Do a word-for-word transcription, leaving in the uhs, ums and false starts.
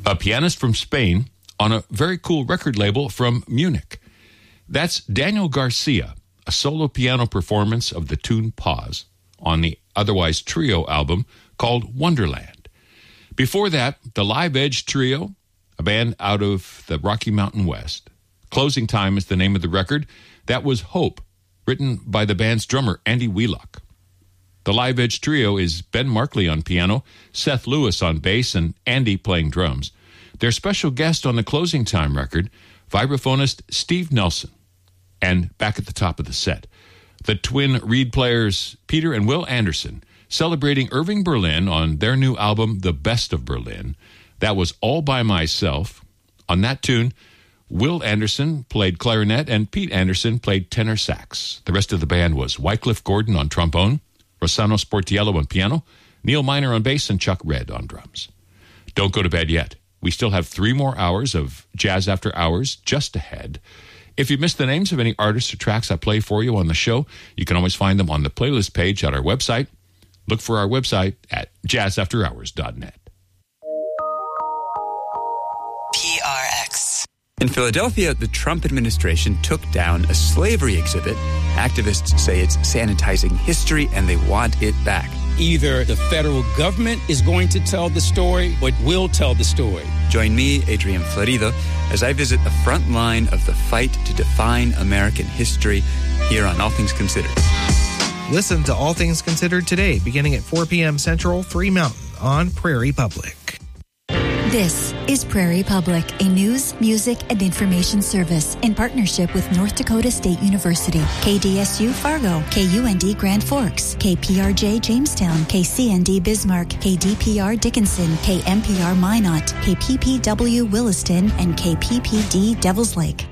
a pianist from Spain on a very cool record label from Munich. That's Daniel Garcia, a solo piano performance of the tune Pause on the otherwise trio album called Wonderland. Before that, the Live Edge Trio, a band out of the Rocky Mountain West. Closing Time is the name of the record. That was Hope, written by the band's drummer, Andy Wheelock. The Live Edge Trio is Ben Markley on piano, Seth Lewis on bass, and Andy playing drums. Their special guest on the Closing Time record, vibraphonist Steve Nelson. And back at the top of the set, the twin reed players Peter and Will Anderson, celebrating Irving Berlin on their new album, The Best of Berlin. That was All By Myself. On that tune, Will Anderson played clarinet and Pete Anderson played tenor sax. The rest of the band was Wycliffe Gordon on trombone, Rossano Sportiello on piano, Neil Miner on bass, and Chuck Red on drums. Don't go to bed yet. We still have three more hours of Jazz After Hours just ahead. If you missed the names of any artists or tracks I play for you on the show, you can always find them on the playlist page at our website. Look for our website at jazz after hours dot net. P R X. In Philadelphia, the Trump administration took down a slavery exhibit. Activists say it's sanitizing history and they want it back. Either the federal government is going to tell the story or it will tell the story. Join me, Adrian Florido, as I visit the front line of the fight to define American history here on All Things Considered. Listen to All Things Considered today, beginning at four p.m. Central, three Mountain, on Prairie Public. This is Prairie Public, a news, music, and information service in partnership with North Dakota State University, K D S U Fargo, K U N D Grand Forks, K P R J Jamestown, K C N D Bismarck, K D P R Dickinson, K M P R Minot, K P P W Williston, and K P P D Devils Lake.